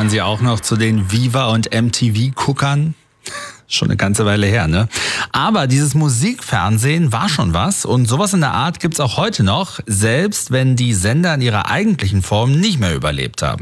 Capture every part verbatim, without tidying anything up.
gehören Sie auch noch zu den Viva- und M T V-Guckern? Schon eine ganze Weile her, ne? Aber dieses Musikfernsehen war schon was und sowas in der Art gibt's auch heute noch, selbst wenn die Sender in ihrer eigentlichen Form nicht mehr überlebt haben.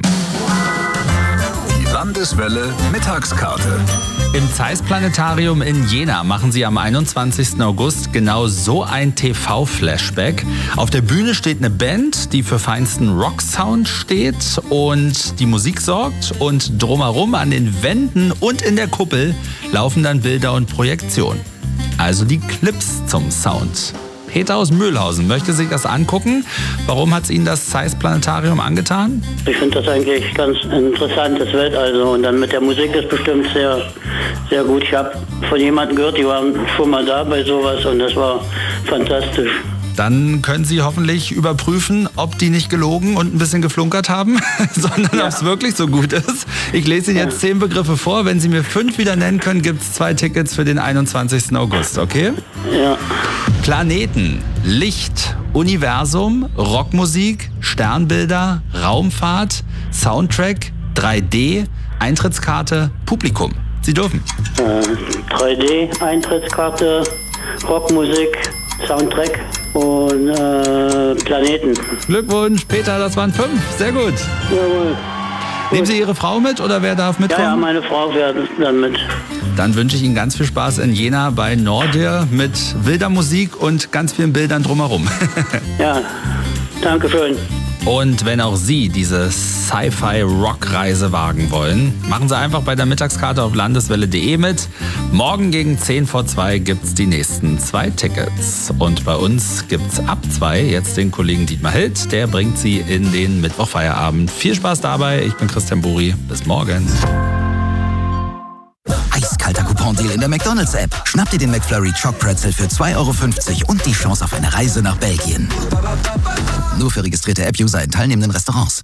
Die Landeswelle Mittagskarte. Im Zeiss-Planetarium in Jena machen sie am einundzwanzigsten August genau so ein T V-Flashback. Auf der Bühne steht eine Band, die für feinsten Rock-Sound steht und die Musik sorgt. Und drumherum an den Wänden und in der Kuppel laufen dann Bilder und Projektionen. Also die Clips zum Sound. Peter aus Mühlhausen möchte sich das angucken. Warum hat es Ihnen das Zeiss-Planetarium angetan? Ich finde das eigentlich ganz interessant, das Weltall. So. Und dann mit der Musik ist bestimmt sehr, sehr gut. Ich habe von jemandem gehört, die waren schon mal da bei sowas und das war fantastisch. Dann können Sie hoffentlich überprüfen, ob die nicht gelogen und ein bisschen geflunkert haben, sondern ja. ob es wirklich so gut ist. Ich lese Ihnen jetzt ja. zehn Begriffe vor. Wenn Sie mir fünf wieder nennen können, gibt es zwei Tickets für den einundzwanzigsten August, okay? Ja. Planeten, Licht, Universum, Rockmusik, Sternbilder, Raumfahrt, Soundtrack, drei D, Eintrittskarte, Publikum. Sie dürfen. Äh, drei D, Eintrittskarte, Rockmusik, Soundtrack und äh, Planeten. Glückwunsch, Peter, das waren fünf. Sehr gut. Jawohl. Nehmen Sie Ihre Frau mit oder wer darf mitkommen? Ja, ja, meine Frau fährt dann mit. Dann wünsche ich Ihnen ganz viel Spaß in Jena bei Nordir mit wilder Musik und ganz vielen Bildern drumherum. Ja, danke schön. Und wenn auch Sie diese Sci-Fi-Rock-Reise wagen wollen, machen Sie einfach bei der Mittagskarte auf landeswelle punkt de mit. Morgen gegen zehn vor zwei gibt's die nächsten zwei Tickets. Und bei uns gibt's ab zwei jetzt den Kollegen Dietmar Hild. Der bringt Sie in den Mittwochfeierabend. Viel Spaß dabei. Ich bin Christian Buri. Bis morgen. Eiskalter Coupon-Deal in der McDonalds-App. Schnapp dir den McFlurry Choc Pretzel für zwei Euro fünfzig und die Chance auf eine Reise nach Belgien. Nur für registrierte App-User in teilnehmenden Restaurants.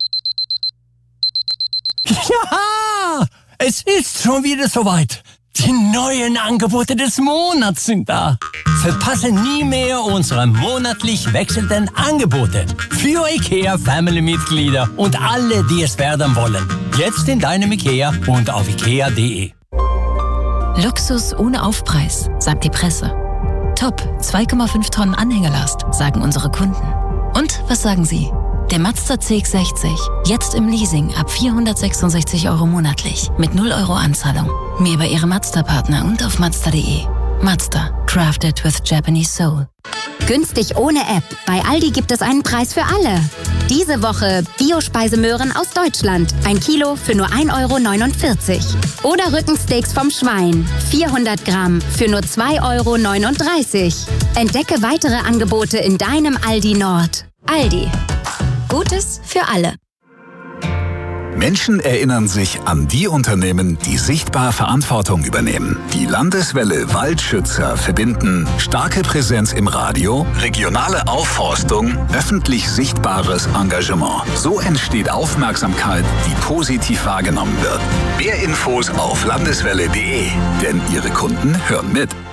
Ja, es ist schon wieder soweit. Die neuen Angebote des Monats sind da. Verpasse nie mehr unsere monatlich wechselnden Angebote. Für IKEA-Family-Mitglieder und alle, die es werden wollen. Jetzt in deinem IKEA und auf ikea punkt de. Luxus ohne Aufpreis, sagt die Presse. Top, zwei Komma fünf Tonnen Anhängelast, sagen unsere Kunden. Und was sagen Sie? Der Mazda C X sechzig, jetzt im Leasing ab vierhundertsechsundsechzig Euro monatlich, mit null Euro Anzahlung. Mehr bei Ihrem Mazda-Partner und auf mazda punkt de. Mazda, crafted with Japanese soul. Günstig ohne App. Bei Aldi gibt es einen Preis für alle. Diese Woche Bio-Speisemöhren aus Deutschland. Ein Kilo für nur ein Euro neunundvierzig. Oder Rückensteaks vom Schwein. vierhundert Gramm für nur zwei Euro neununddreißig. Entdecke weitere Angebote in deinem Aldi Nord. Aldi. Gutes für alle. Menschen erinnern sich an die Unternehmen, die sichtbar Verantwortung übernehmen. Die Landeswelle Waldschützer verbinden starke Präsenz im Radio, regionale Aufforstung, öffentlich sichtbares Engagement. So entsteht Aufmerksamkeit, die positiv wahrgenommen wird. Mehr Infos auf landeswelle punkt de, denn Ihre Kunden hören mit.